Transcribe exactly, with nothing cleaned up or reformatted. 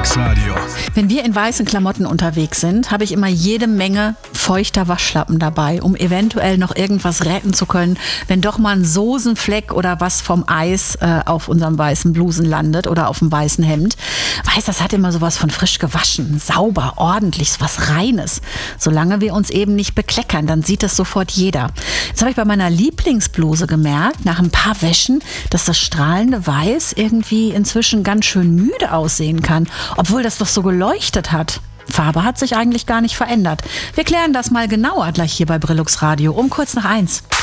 Brillux Radio. Wenn wir in weißen Klamotten unterwegs sind, habe ich immer jede Menge feuchter Waschlappen dabei, um eventuell noch irgendwas retten zu können, wenn doch mal ein Soßenfleck oder was vom Eis äh, auf unserem weißen Blusen landet oder auf dem weißen Hemd. Weiß, das hat immer sowas von frisch gewaschen, sauber, ordentlich, was Reines. Solange wir uns eben nicht bekleckern, dann sieht das sofort jeder. Jetzt habe ich bei meiner Lieblingsbluse gemerkt, nach ein paar Wäschen, dass das strahlende Weiß irgendwie inzwischen ganz schön müde aussehen kann, obwohl das doch so geleuchtet hat. Farbe hat sich eigentlich gar nicht verändert. Wir klären das mal genauer gleich hier bei Brillux Radio um kurz nach eins.